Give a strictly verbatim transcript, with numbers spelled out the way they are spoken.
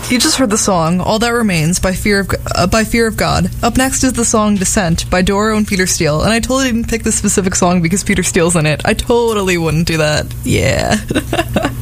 You just heard the song "All That Remains" by Fear of uh, by Fear of God. Up next is the song "Descent" by Doro and Peter Steele, and I totally didn't pick this specific song because Peter Steele's in it. I totally wouldn't do that. Yeah.